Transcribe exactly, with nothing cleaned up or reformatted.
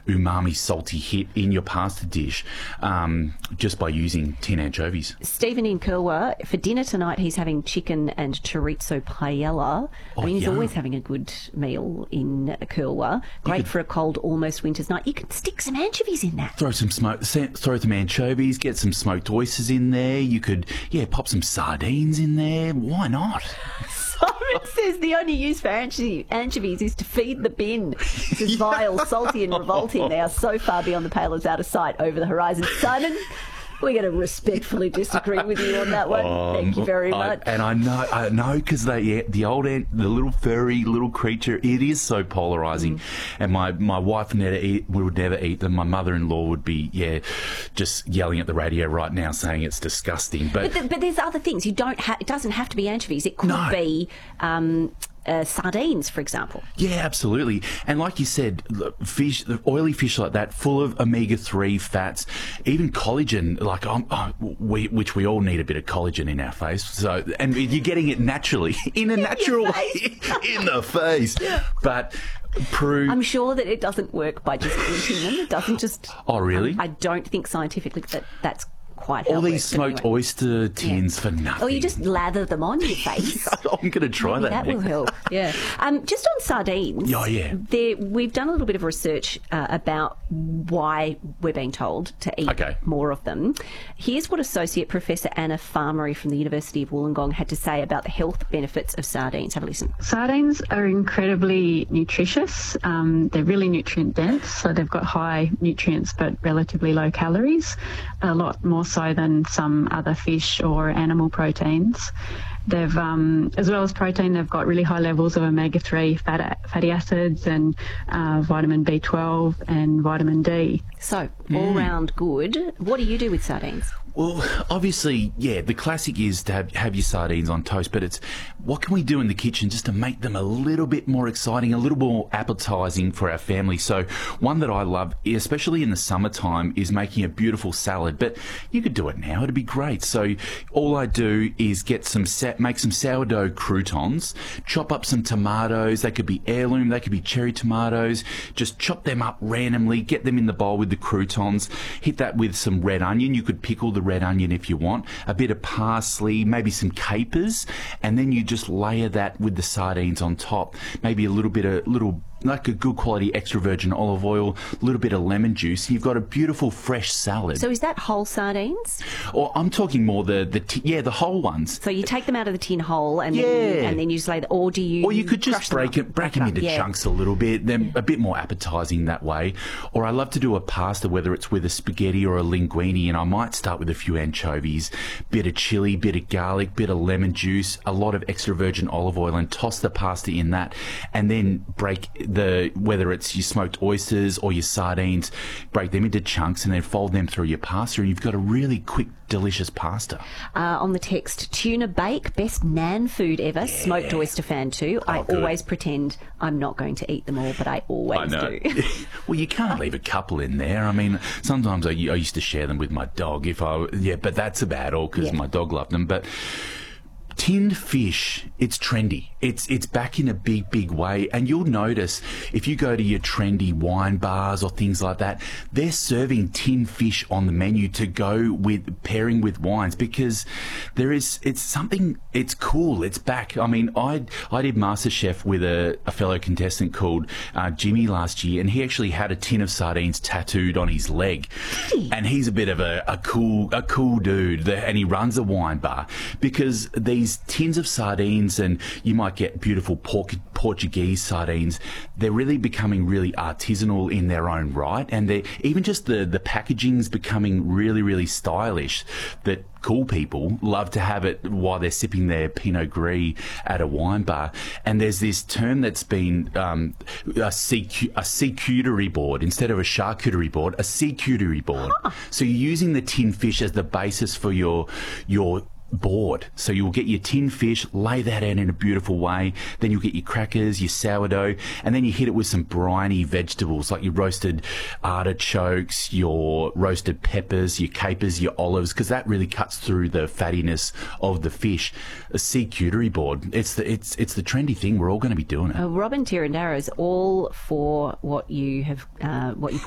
umami salty hit in your pasta dish um, just by using tin anchovies. Stephen in Kurwa, for dinner tonight he's having chicken and chorizo paella. Oh, I mean, he's yum. always having a good meal in Kurwa. Great could- for a cold, almost winter's night. You can stick some anchovies in that. Throw some smoke, throw some anchovies, get some smoked oysters in there. You could, yeah, pop some sardines in there. Why not? Simon says the only use for ancho- anchovies is to feed the bin. This is vile, salty and revolting. They are so far beyond the pale as out of sight over the horizon. Simon, we're going to respectfully disagree with you on that one. Um, Thank you very I- much. and I know, I know, because they, yeah, the old ant, the little furry little creature, it is so polarising. Mm. And my, my wife never eat, would never eat them. My mother-in-law would be, yeah, just yelling at the radio right now, saying it's disgusting. But, But, th- but there's other things. You don't ha- it doesn't have to be anchovies. It could No. be um, uh, sardines, for example. yeah, absolutely. And like you said, look, fish, the oily fish like that, full of omega three fats, even collagen, like um, oh, we, which we all need a bit of collagen in our face. So, and you're getting it naturally in a natural way in the face. But Prue, I'm sure that it doesn't work by just eating them. It doesn't just... Oh, really? I don't think scientifically that that's quite all how it these works, but smoked anyway. oyster tins for nothing. Or you just lather them on your face. I'm going to try Maybe that. that will next. help. Yeah. Um, just on sardines. Oh, yeah. There, we've done a little bit of research uh, about why we're being told to eat Okay. more of them. Here's what Associate Professor Anna Farmery from the University of Wollongong had to say about the health benefits of sardines. Have a listen. Sardines are incredibly nutritious. Um, they're really nutrient dense, so they've got high nutrients but relatively low calories, a lot more so than some other fish or animal proteins. They've, um, as well as protein, they've got really high levels of omega three fat, fatty acids and uh, vitamin B twelve and vitamin D. So, all round good. What do you do with sardines? Well, obviously, yeah, the classic is to have, have your sardines on toast, but it's what can we do in the kitchen just to make them a little bit more exciting, a little more appetising for our family? So one that I love, especially in the summertime, is making a beautiful salad, but you could do it now. It'd be great. So all I do is get some, sa- make some sourdough croutons, chop up some tomatoes. They could be heirloom, they could be cherry tomatoes. Just chop them up randomly, get them in the bowl with the croutons, hit that with some red onion. You could pickle the red onion if you want, a bit of parsley, maybe some capers, and then you just layer that with the sardines on top. Maybe a little bit of little like a good quality extra virgin olive oil, a little bit of lemon juice. You've got a beautiful fresh salad. So is that whole sardines? Or I'm talking more the the t- yeah the whole ones. So you take them out of the tin hole and then Yeah. you, and then you just lay the, or do you? Or you could crush just them break up? it, break Crush them up, into yeah. chunks a little bit. Then a bit more appetising that way. Or I love to do a pasta, whether it's with a spaghetti or a linguine, and I might start with a few anchovies, bit of chili, bit of garlic, bit of lemon juice, a lot of extra virgin olive oil, and toss the pasta in that, and then break the whether it's your smoked oysters or your sardines, break them into chunks, and then fold them through your pasta, and you've got a really quick, delicious pasta. Uh, on the text, tuna bake, best nan food ever. Smoked oyster fan too. I Oh, good. always pretend I'm not going to eat them all, but I always do. Well, you can't leave a couple in there. I mean, sometimes I, I used to share them with my dog if I, yeah, but that's about all because Yeah. my dog loved them. But tinned fish, it's trendy. It's it's back in a big, big way. And you'll notice if you go to your trendy wine bars or things like that, they're serving tinned fish on the menu to go with pairing with wines because there is, it's something, it's cool. It's back. I mean, I I did MasterChef with a, a fellow contestant called uh, Jimmy last year, and he actually had a tin of sardines tattooed on his leg. And he's a bit of a, a cool a cool dude, The- and he runs a wine bar because these tins of sardines, and you might get beautiful pork, Portuguese sardines, they're really becoming really artisanal in their own right, and they even just the the packaging's becoming really really stylish. That cool people love to have it while they're sipping their Pinot Gris at a wine bar. And there's this term that's been um, a, secu- a charcuterie board instead of a charcuterie board, a charcuterie board. Huh. So you're using the tin fish as the basis for your your board. So you'll get your tin fish, lay that out in a beautiful way, then you'll get your crackers, your sourdough, and then you hit it with some briny vegetables like your roasted artichokes, your roasted peppers, your capers, your olives, because that really cuts through the fattiness of the fish. A charcuterie board, it's the it's it's the trendy thing. We're all going to be doing it. Uh, Robin Tirandara is all for what you have, uh, what you put